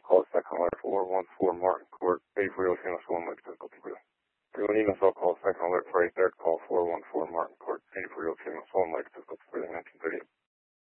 call second alert 414 Martin Court, 83 Channel 1 Lake Physical Through. For an email call second alert for a third call 414 Martin Court, 83 Channel 1 Lake Physical Through 1930.